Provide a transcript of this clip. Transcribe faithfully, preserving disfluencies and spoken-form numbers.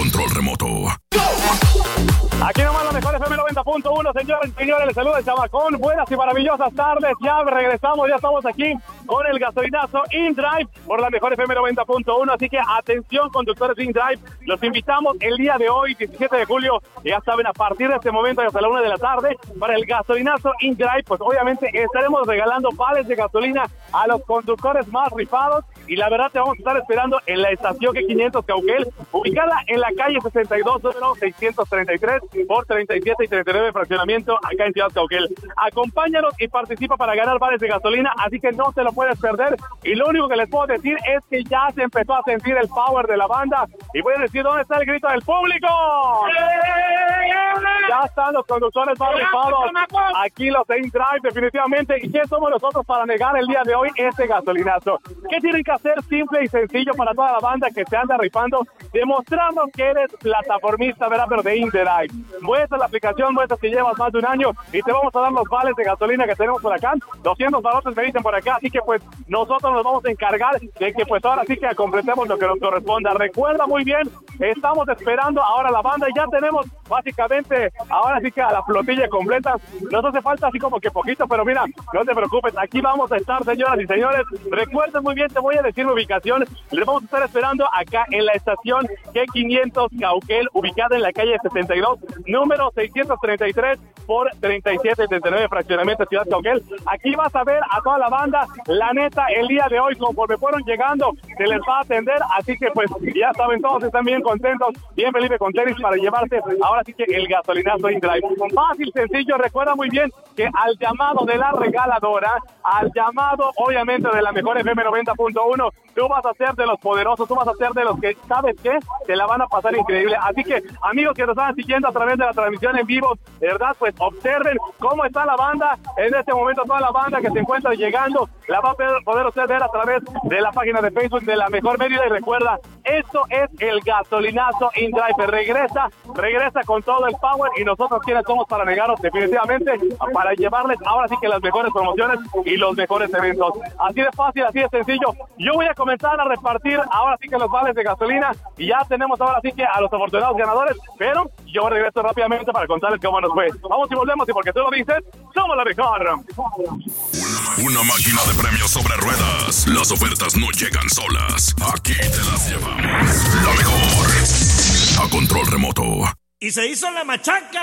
control remoto. Aquí nomás la mejor F M noventa punto uno, señores y señores, les saluda el Chamacón. Buenas y maravillosas tardes, ya regresamos, ya estamos aquí con el gasolinazo InDrive por la mejor F M noventa punto uno, así que atención conductores de InDrive, los invitamos el día de hoy, diecisiete de julio, ya saben, a partir de este momento hasta la una de la tarde, para el gasolinazo InDrive, pues obviamente estaremos regalando vales de gasolina a los conductores más rifados, y la verdad te vamos a estar esperando en la estación G quinientos Cauquel, ubicada en la calle sesenta y dos, número seiscientos treinta y tres, por treinta y siete y treinta y nueve fraccionamiento, acá en Ciudad Cauquel. Acompáñanos y participa para ganar vales de gasolina, así que no te lo puedes perder, y lo único que les puedo decir es que ya se empezó a sentir el power de la banda, y voy a decir, ¿dónde está el grito del público? Ya están los conductores más rifados, aquí los de InDrive, definitivamente. ¿Y quién somos nosotros para negar el día de hoy este gasolinazo? ¿Qué tienen que hacer? Simple y sencillo para toda la banda que se anda rifando, demostrarnos que eres plataformista, ¿verdad? Pero de InDrive. Muestra la aplicación, muestra que llevas más de un año y te vamos a dar los vales de gasolina que tenemos por acá, doscientos balotes me dicen por acá, así que pues nosotros nos vamos a encargar de que pues ahora sí que completemos lo que nos corresponda. Recuerda muy bien, estamos esperando ahora la banda y ya tenemos básicamente ahora sí que a la flotilla completa. Nos hace falta así como que poquito, pero mira, no te preocupes, aquí vamos a estar, señoras y señores. Recuerden muy bien, te voy a decir mi ubicación, les vamos a estar esperando acá en la estación G quinientos Cauquel, ubicada en la calle setenta y dos, número seiscientos treinta y tres por treinta y siete y treinta y nueve fraccionamiento Ciudad Cauquel. Aquí vas a ver a toda la banda, la neta, el día de hoy, conforme fueron llegando, se les va a atender, así que pues ya saben, todos están bien contentos, bien felices con tenis para llevarse ahora sí que el gasolinazo InDrive. Fácil, sencillo, recuerda muy bien que al llamado de la regaladora, al llamado obviamente de la mejor F M noventa punto uno, tú vas a ser de los poderosos, tú vas a ser de los que, ¿sabes qué? Te la van a pasar increíble. Así que, amigos que nos están siguiendo a través de la transmisión en vivo, de verdad, pues observen cómo está la banda. En este momento toda la banda que se encuentra llegando la va a poder usted ver a través de la página de Facebook de La Mejor Mérida. Y recuerda, esto es el gasolinazo InDrive. Regresa, regresa con todo el power, y nosotros quienes somos para negarnos definitivamente, para llevarles ahora sí que las mejores promociones y los mejores eventos. Así de fácil, así de sencillo. Yo voy a comenzar a repartir ahora sí que los vales de gasolina, y ya tenemos ahora sí que a los afortunados ganadores, pero yo regreso rápidamente para contarles cómo nos fue. Vamos y volvemos, y porque tú lo dices, somos la mejor. Una máquina de premios sobre ruedas. Las ofertas no llegan solas. Aquí te las llevamos. La mejor. A control remoto. Y se hizo la machaca.